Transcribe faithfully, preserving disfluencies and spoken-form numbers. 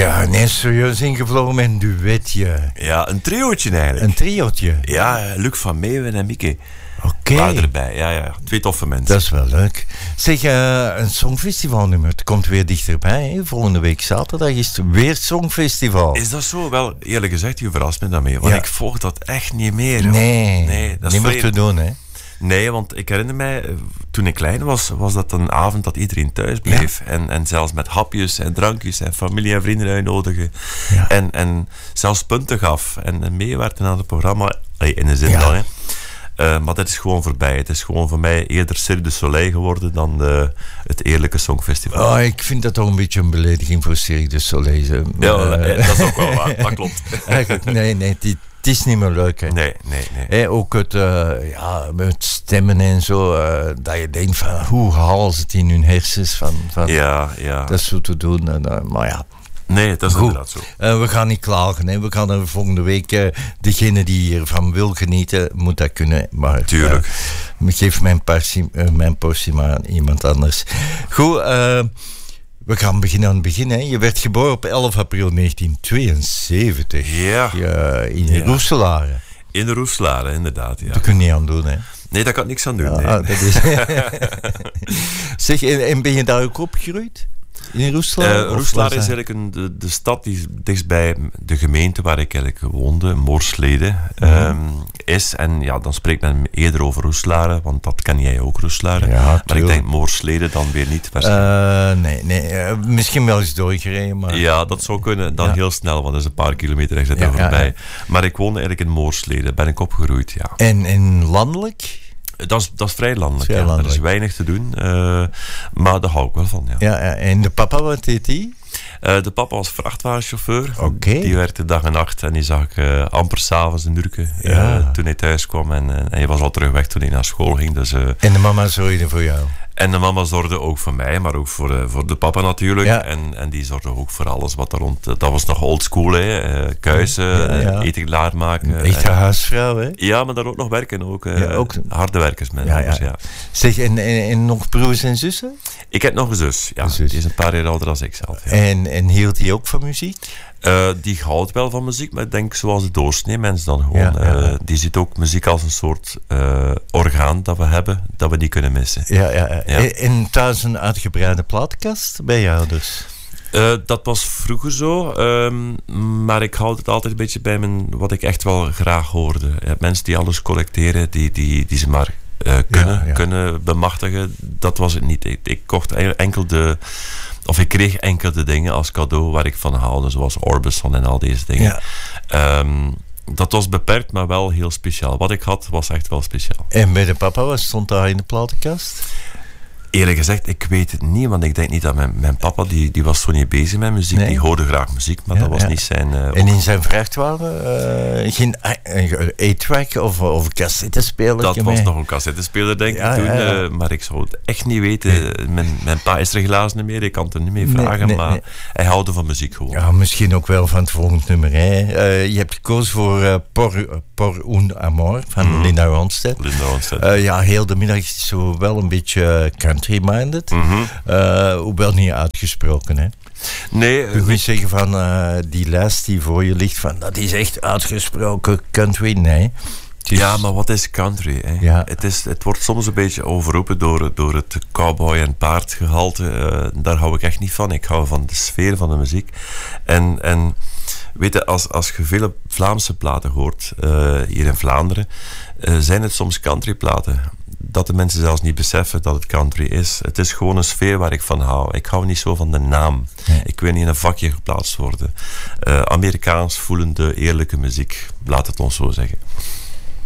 Ja, nee, serieus ingevlogen met een duetje. Ja, een triootje eigenlijk. Een triootje? Ja, Luc van Meeuwen en Mieke. Oké. Okay. erbij, ja, ja. Twee toffe mensen. Dat is wel leuk. Zeg, uh, een songfestivalnummer. Het komt weer dichterbij. Hè? Volgende week zaterdag is het weer het Songfestival. Is dat zo? Wel, eerlijk gezegd, je verrast me daarmee. Want ja. ik volg dat echt niet meer. Nee, nee dat is niet meer te doen, hè? Nee, want ik herinner mij, toen ik klein was, was dat een avond dat iedereen thuis bleef. Ja. En, en zelfs met hapjes en drankjes en familie en vrienden uitnodigen. Ja. En, en zelfs punten gaf. En, en meewerkte aan het programma. Allee, in de zin ja. dan, hè. Uh, maar dat is gewoon voorbij. Het is gewoon voor mij eerder Cirque du Soleil geworden dan de, het eerlijke Songfestival. Oh, ik vind dat toch een beetje een belediging voor Cirque du Soleil. Zo. Ja, uh, dat is ook wel waar. Dat klopt. Eigenlijk, nee, nee, die, het is niet meer leuk, hè. Nee, nee, nee. Hey, ook het, uh, ja, het stemmen en zo, uh, dat je denkt van, hoe halen ze het in hun hersens van, van ja, ja. dat zo te doen. En, uh, maar ja. Nee, dat is goed. Inderdaad zo. Uh, we gaan niet klagen, hè. We gaan er volgende week, uh, degene die hiervan wil genieten, moet dat kunnen. Maar, tuurlijk. Uh, geef mijn portie, uh, mijn portie maar aan iemand anders. Goed, uh, we gaan beginnen aan het begin. Hè. Je werd geboren op elf april negentien tweeënzeventig. Ja. ja in de ja. Roeselare. In de Roeselare, inderdaad. Ja. Dat kun je niet aan doen, hè? Nee, daar kan ik niks aan doen. Ja, nee. dat is... zeg, en, en ben je daar ook opgegroeid? In Roeselare? Uh, Roeselare is eigenlijk een, de, de stad die dichtstbij de gemeente waar ik eigenlijk woonde, Moorslede, mm-hmm. um, is. En ja, dan spreekt men eerder over Roeselare, want dat ken jij ook, Roeselare. Ja, maar ik denk Moorslede dan weer niet. Uh, nee, nee uh, misschien wel eens doorgereden. Maar... Ja, dat zou kunnen. Dan ja. heel snel, want dat is een paar kilometer echt ja, voorbij. Ja, ja. Maar ik woonde eigenlijk in Moorslede, ben ik opgegroeid, ja. En, en landelijk? Dat is, dat is vrij landelijk, vrij ja. landelijk. Er is weinig te doen, uh, maar daar hou ik wel van, ja. Ja, ja. En de papa, wat deed hij? Uh, de papa was vrachtwagenchauffeur. Okay. Die werkte dag en nacht en die zag ik uh, amper s'avonds in Urken uh, ja. toen hij thuis kwam. En, uh, en hij was al terug weg toen hij naar school ging. Dus, uh, en de mama zorgde voor jou? En de mama zorgde ook voor mij, maar ook voor, uh, voor de papa natuurlijk. Ja. En, en die zorgde ook voor alles wat er rond... Uh, dat was nog old school, hè. Uh, kuisen, ja, ja. Uh, eten klaarmaken. Echte huisvrouw, hè? Ja, maar daar ook nog werken. Ook, uh, ja, ook... Harde werkers met ja, ja. ja. Zeg, en, en, en nog broers en zussen? Ik heb nog een zus, ja. Een zus. Die is een paar jaar ouder dan ik zelf. Ja. En, en hield hij ook van muziek? Uh, die houdt wel van muziek, maar ik denk zoals de doorsnee mens dan gewoon. Ja, ja. Uh, die ziet ook muziek als een soort uh, orgaan dat we hebben, dat we niet kunnen missen. Ja, ja, ja. Ja. En thuis een uitgebreide plaatkast bij je ouders? Uh, dat was vroeger zo, um, maar ik houd het altijd een beetje bij mijn, wat ik echt wel graag hoorde. Je hebt mensen die alles collecteren, die, die, die ze maar uh, kunnen, ja, ja. kunnen bemachtigen. Dat was het niet. Ik, ik kocht enkel de... Of ik kreeg enkel de dingen als cadeau waar ik van haalde, zoals Orbison en al deze dingen. Ja. Um, dat was beperkt, maar wel heel speciaal. Wat ik had, was echt wel speciaal. En bij de papa, wat stond daar in de platenkast? Eerlijk gezegd, ik weet het niet, want ik denk niet dat mijn, mijn papa, die, die was zo niet bezig met muziek. Nee. Die hoorde graag muziek, maar ja, dat was ja. niet zijn... Uh, en in zijn vrachtwagen uh, geen A-track of, of een cassettespeler? Dat was mee? nog een cassettespeler, denk ja, ik, toen. Ja, ja. Uh, maar ik zou het echt niet weten. Nee. Mijn, mijn pa is er helaas niet meer, ik kan het er niet meer vragen, nee, nee, maar nee. hij houdt van muziek gewoon. Ja, misschien ook wel van het volgende nummer. Hè. Uh, je hebt gekozen voor uh, Por, Por un Amor van mm-hmm. Linda Ronstadt. Linda Ronstadt. Uh, ja, heel de middag is het zo wel een beetje country-minded. Mm-hmm. Uh, hoewel niet uitgesproken, hè. Nee. Kun je niet zeggen van uh, die lijst die voor je ligt, van dat is echt uitgesproken country? Nee. Is... Ja, maar wat is country? Hè? Ja. Het, is, het wordt soms een beetje overroepen door, door het cowboy- en paardgehalte. Uh, daar hou ik echt niet van. Ik hou van de sfeer van de muziek. En... en weet je, als, als je vele Vlaamse platen hoort, uh, hier in Vlaanderen, uh, zijn het soms countryplaten. Dat de mensen zelfs niet beseffen dat het country is. Het is gewoon een sfeer waar ik van hou. Ik hou niet zo van de naam. Nee. Ik wil niet in een vakje geplaatst worden. Uh, Amerikaans voelende, eerlijke muziek. Laat het ons zo zeggen.